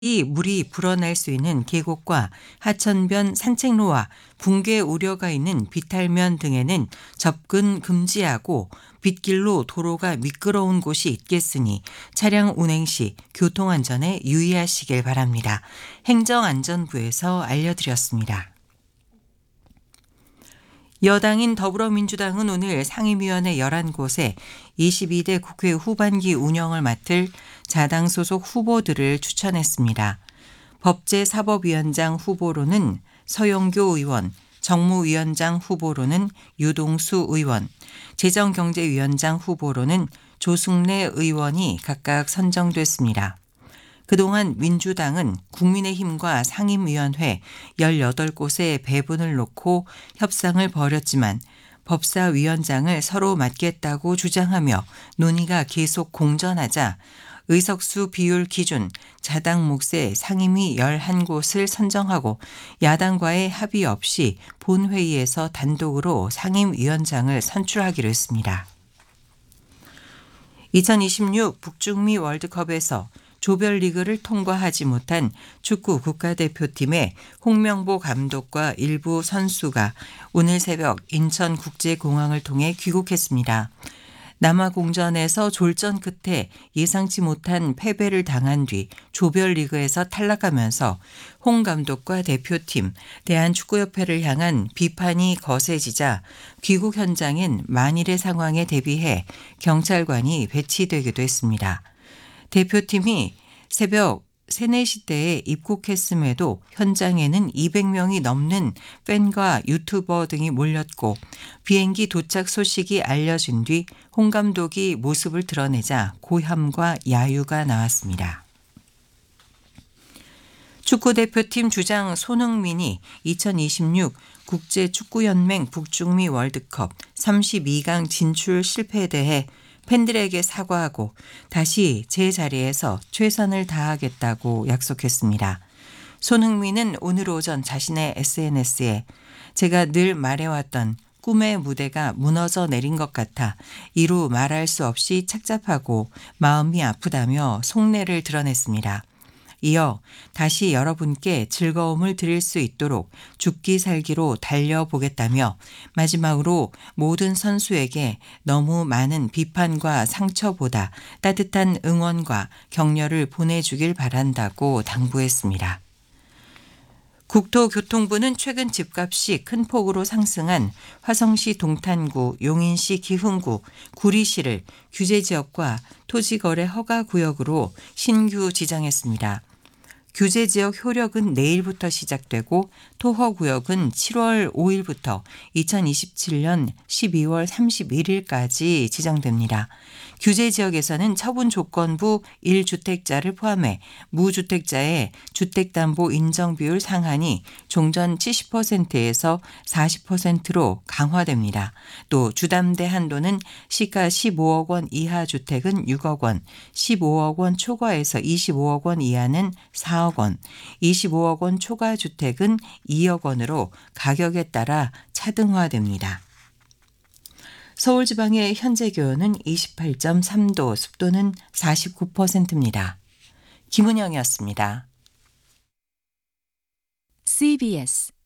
이 물이 불어날 수 있는 계곡과 하천변 산책로와 붕괴 우려가 있는 비탈면 등에는 접근 금지하고 빗길로 도로가 미끄러운 곳이 있겠으니 차량 운행 시 교통안전에 유의하시길 바랍니다. 행정안전부에서 알려드렸습니다. 여당인 더불어민주당은 오늘 상임위원회 11곳에 22대 국회 후반기 운영을 맡을 자당 소속 후보들을 추천했습니다. 법제사법위원장 후보로는 서영교 의원, 정무위원장 후보로는 유동수 의원, 재정경제위원장 후보로는 조승래 의원이 각각 선정됐습니다. 그동안 민주당은 국민의힘과 상임위원회 18곳의 배분을 놓고 협상을 벌였지만 법사위원장을 서로 맡겠다고 주장하며 논의가 계속 공전하자 의석수 비율 기준 자당 몫의 상임위 11곳을 선정하고 야당과의 합의 없이 본회의에서 단독으로 상임위원장을 선출하기로 했습니다. 2026 북중미 월드컵에서 조별리그를 통과하지 못한 축구 국가대표팀의 홍명보 감독과 일부 선수가 오늘 새벽 인천국제공항을 통해 귀국했습니다. 남아공전에서 졸전 끝에 예상치 못한 패배를 당한 뒤 조별리그에서 탈락하면서 홍 감독과 대표팀, 대한축구협회를 향한 비판이 거세지자 귀국 현장엔 만일의 상황에 대비해 경찰관이 배치되기도 했습니다. 대표팀이 새벽 3, 4시대에 입국했음에도 현장에는 200명이 넘는 팬과 유튜버 등이 몰렸고 비행기 도착 소식이 알려진 뒤 홍 감독이 모습을 드러내자 고함과 야유가 나왔습니다. 축구대표팀 주장 손흥민이 2026 국제축구연맹 북중미 월드컵 32강 진출 실패에 대해 팬들에게 사과하고 다시 제 자리에서 최선을 다하겠다고 약속했습니다. 손흥민은 오늘 오전 자신의 SNS에 제가 늘 말해왔던 꿈의 무대가 무너져 내린 것 같아 이루 말할 수 없이 착잡하고 마음이 아프다며 속내를 드러냈습니다. 이어 다시 여러분께 즐거움을 드릴 수 있도록 죽기 살기로 달려보겠다며 마지막으로 모든 선수에게 너무 많은 비판과 상처보다 따뜻한 응원과 격려를 보내주길 바란다고 당부했습니다. 국토교통부는 최근 집값이 큰 폭으로 상승한 화성시 동탄구, 용인시 기흥구, 구리시를 규제지역과 토지거래 허가구역으로 신규 지정했습니다. 규제지역 효력은 내일부터 시작되고 토허구역은 7월 5일부터 2027년 12월 31일까지 지정됩니다. 규제지역에서는 처분조건부 1주택자를 포함해 무주택자의 주택담보 인정비율 상한이 종전 70%에서 40%로 강화됩니다. 또 주담대 한도는 시가 15억 원 이하 주택은 6억 원, 15억 원 초과에서 25억 원 이하는 4억 원, 25억 원 초과 주택은 2억 원으로 가격에 따라 차등화됩니다. 서울 지방의 현재 기온은 28.3도, 습도는 49%입니다. 김은영이었습니다. CBS